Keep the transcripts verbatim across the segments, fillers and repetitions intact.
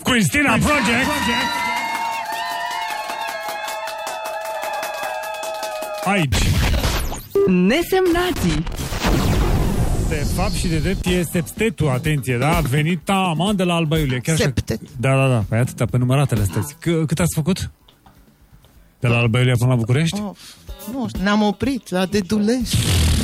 Cristina Project. Aici. Nesemnații. De fapt și de drept e septetul, atenție, da? A venit taman de la Alba Iulie. Chiar Septet. Așa... Da, da, da, păi atâta, pe numeratele astea. C- cât ați făcut? De la Alba Iulie până la București? Oh, nu știu, ne-am oprit la Dedulești.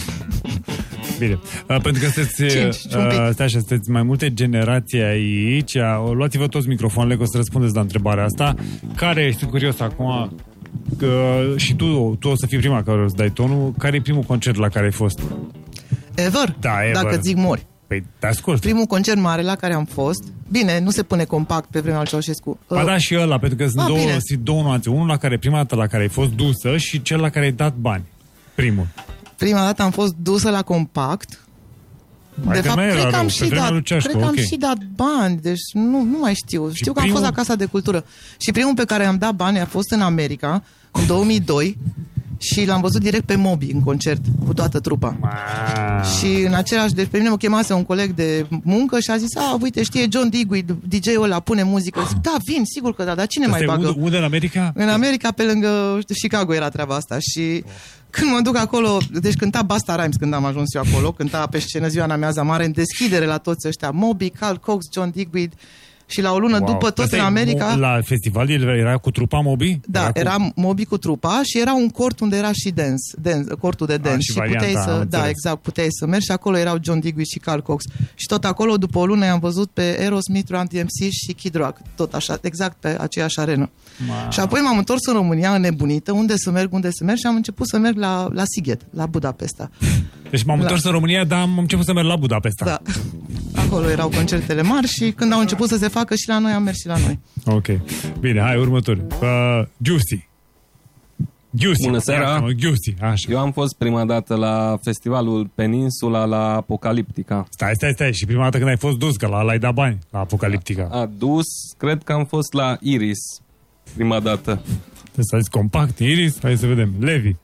Bine, uh, pentru că sunteți, Cinci, uh, stai așa, sunteți mai multe generații aici. Uh, luați-vă toți microfoanele, că o să răspundeți la întrebarea asta. Care, ești curios acum, că și tu, tu o să fii prima care o să dai tonul, care e primul concert la care ai fost? Ever? Da, ever. Dacă zic mori. Păi, te ascult. Primul concert mare la care am fost, bine, nu se pune compact pe vremea lui Ceaușescu. Ba da, și ăla, pentru că sunt Ah, două, bine. sunt două nuanțe. Unul la care, prima dată la care ai fost dusă și cel la care ai dat bani. Primul. Prima dată am fost dusă la compact. Mai De că fapt, mai era cred că am rău, și pe vremea dat, lui Ceașcu, cred că am ok. și dat bani, deci nu, nu mai știu. Și știu că primul- am fost la Casa de Cultură. Și primul pe care am dat bani a fost în America, în două mii doi, și l-am văzut direct pe Moby în concert, cu toată trupa. Ah. Și în același, deci pe mine mă chemase un coleg de muncă și a zis, a, uite, știe John Digweed, D J-ul ăla, pune muzică. Zic, da, vin, sigur că da, dar cine Asta mai e bagă? unde, unde în America? În America, pe lângă Chicago era treaba asta. Și când mă duc acolo, deci cânta Busta Rhymes când am ajuns eu acolo, cânta pe scenă Ziua în amiaza mare, în deschidere la toți ăștia, Moby, Carl Cox, John Digweed. Și la o lună Wow. după, toți Asta în e America... mo- La festival el era cu trupa Moby? Da, cu... era Moby cu trupa și era un cort unde era și dance, dance cortul de dance. și și puteai varianta, am să, da, înțeles. exact, puteai să mergi și acolo erau John Digweed și Carl Cox. Și tot acolo, după o lună, i-am văzut pe Aerosmith, Run D M C și Kid Rock, tot așa, exact pe aceeași arenă. Ma. Și apoi m-am întors în România înnebunită, unde să merg, unde să merg și am început să merg la, la Sighet, la Budapesta. Deci m-am La- întors în România, dar am început să merg la Budapesta. Da. Acolo erau concertele mari și când au început să se facă și la noi, am mers și la noi. Ok. Bine, hai, următor. Uh, Juicy. Juicy. Bună seara. Iartă-mă, Juicy. Așa. Eu am fost prima dată la festivalul Peninsula la Apocaliptica. Stai, stai, stai. Și prima dată când ai fost dus, că la l-ai dat bani, la Apocaliptica. A dus, cred că am fost la Iris prima dată. Trebuie să zici compact, Iris, hai să vedem. Levi.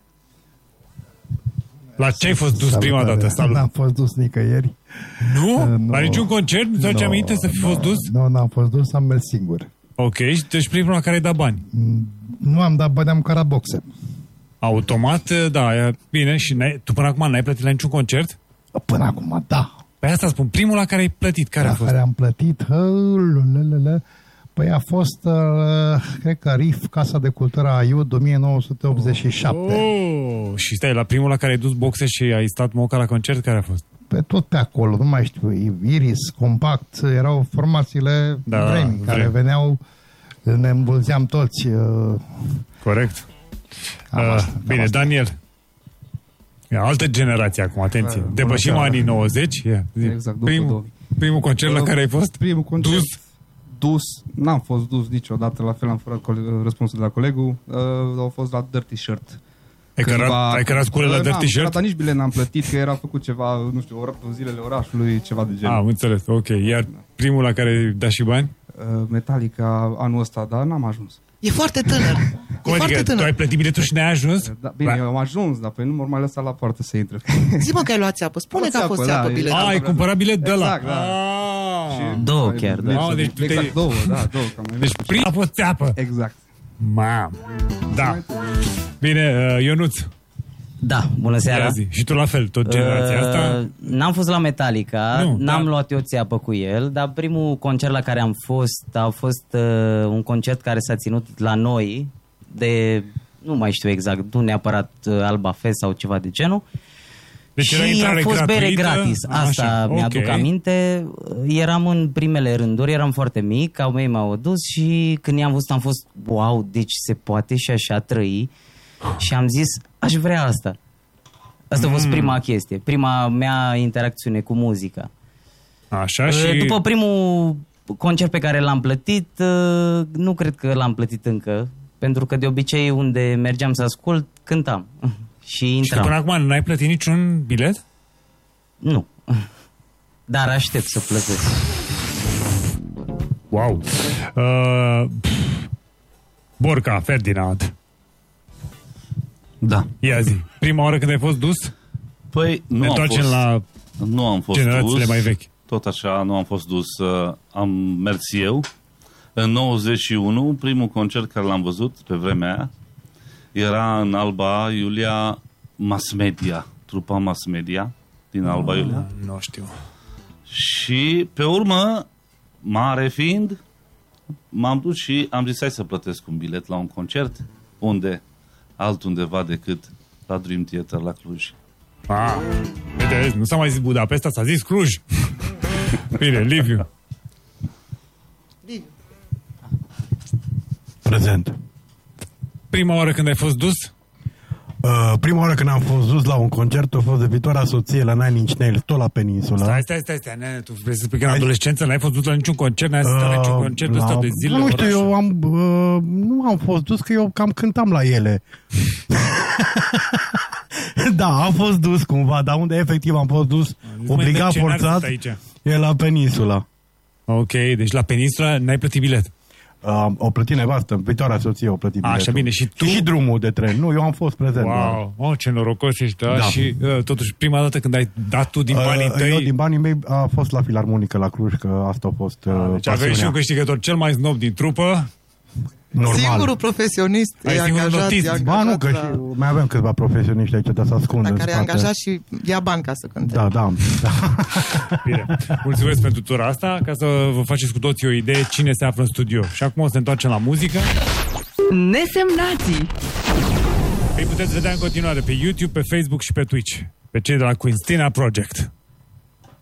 La ce ai fost dus prima dată? Salut. N-am fost dus nicăieri. Nu? Uh, nu. La niciun concert? Nu-ți aduce aminte să fi fost dus? Nu, n-am fost dus, am mers singur. Ok, și deci primul la care ai dat bani. Nu am dat bani, am caraboxe. Automat, da, e bine. Și n-ai, tu până acum n-ai plătit la niciun concert? Până acum, da. Pe asta spun, primul la care ai plătit, care la a fost? care am plătit, hă, păi a fost, uh, cred că R I F, Casa de Cultură a Iud, o mie nouă sute optzeci și șapte. Oh, și stai, la primul la care ai dus boxe și ai stat moca la concert, care a fost? Pe tot pe acolo, nu mai știu, Iris, Compact, erau formațiile Da, vremii care vrem. veneau, ne îmbulzeam toți. Uh, Corect. Cam Uh, asta, cam bine, asta. Daniel. E altă generație acum, atenție. Bună Depășim seara. anii nouăzeci. Yeah. Exact, după primul, două. primul concert la Uh, care ai fost? Primul concert. Dus? Dus. N-am fost dus niciodată, la fel am furat cole- răspunsul de la colegul. Uh, au fost la Dirty Shirt. Ai cărat, ai cărat scurele la Uh, Dirty n-am Shirt? cărat, dar nici bilet n-am plătit, că era făcut ceva, nu știu, ora, în zilele orașului, ceva de genul. Ah, am înțeles, ok. Iar primul la care ai dat și bani? Uh, Metallica anul ăsta, dar n-am ajuns. E foarte tânăr. Cum e foarte adică, tu tânăr. ai plătit biletul și n-ai ajuns? Da, bine, La- eu am ajuns, dar pe nu m-au mai lăsat la poartă să intre. Zi mă că ai luat țeapă. Spune Luat că a fost țeapă, țeapă da, biletul. Ah, ai cumpărat bilet de la. Exact, da. Ah. Două chiar, da. Mamă, deci tu te-ai- Exact, două, da, două. Cam mai Deci prima a fost țeapă. Exact. Mam. Da. Bine, uh, Ionuț. Da, bună seara. Ia zi. Și tu la fel, tot generația asta? Uh, N-am fost la Metallica, Nu, n-am da. luat eu țeapă cu el, dar primul concert la care am fost a fost uh, un concert care s-a ținut la noi, de, nu mai știu exact, nu neapărat uh, Alba Fest sau ceva de genul. Deci era și a intrare fost bere gratuită? gratis, asta Așa, mi-aduc ok. aminte. Eram în primele rânduri, eram foarte mic, au mei m-au adus și când i-am văzut am fost, wow, deci se poate și așa trăi. Și am zis, aș vrea asta. Asta a fost Mm. prima chestie, prima mea interacțiune cu muzica. Așa și... După primul concert pe care l-am plătit, nu cred că l-am plătit încă, pentru că de obicei unde mergeam să ascult, cântam și Și intram. până acum n-ai plătit niciun bilet? Nu. Dar aștept să plătesc. Wow. Uh, Borca, Ferdinand. Da. Ia zi. Prima oară când ai fost dus? Păi nu Ne am întoarcem fost, la nu am fost generațiile dus, mai vechi. Tot așa, nu am fost dus. Uh, am mers eu. În nouăzeci și unu, primul concert care l-am văzut pe vremea aia era în Alba Iulia Mass Media, trupa Mass Media din Alba Ah, Iulia. Nu știu. Și pe urmă, mare fiind, m-am dus și am zis hai să plătesc un bilet la un concert. Unde? Altundeva decât la Dream Theater la Cluj. Ah, uite, nu s-a mai zis Budapesta, s-a zis Cluj. Bine, Liviu. Prezent. Prima oară când ai fost dus? Uh, prima oară când am fost dus la un concert a fost de viitoarea soție la Nine Inch Nails, tot la Peninsula. Stai, stai, stai, stai, nene, tu vrei să spui că în adolescență n-ai fost dus la niciun concert, n-ai asistat la niciun concert ăsta de zile. Nu știu, eu am, uh, nu am fost dus, că eu cam cântam la ele. Da, am fost dus cumva, dar unde efectiv am fost dus, obligat, forțat, e la Peninsula. Ok, deci la Peninsula n-ai plătit bilet. Uh, o plătit nevastă, viitoarea soție o plătit biletul. Așa, bine, și tu? Și, și drumul de tren. Nu, eu am fost prezent. Wow, oh, ce norocos ești, da? Da. Și uh, totuși prima dată când ai dat tu din banii uh, tăi... Eu din banii mei a fost la Filarmonică la Cluj, că asta a fost uh, Deci aveai și un câștigător cel mai snob din trupă. Normal. Singurul profesionist Ai e singurul angajat, notist. e angajat Ba nu, că la... și mai avem câțiva profesioniști aici, dar să ascundă la în care e spate. angajat și ia bani ca să cânte. Da, da, da. Bine, mulțumesc pentru tura asta, ca să vă faceți cu toții o idee cine se află în studio. Și acum o să ne întoarcem la muzică. Nesemnații. Îi puteți vedea în continuare pe YouTube, pe Facebook și pe Twitch, pe cei de la Quintina Project.